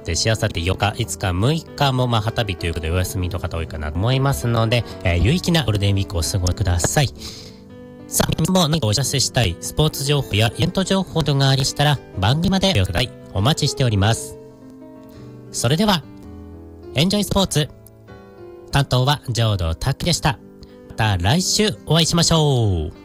ってしあさって4日、5日、6日も旗日ということでお休みの方多いかなと思いますので、有意義なゴールデンウィークをお過ごしください。さあ、皆さんも何かお知らせしたいスポーツ情報やイベント情報などがありましたら番組までお寄せください。お待ちしております。それでは、エンジョイスポーツ。担当は浄土拓でした。また来週お会いしましょう。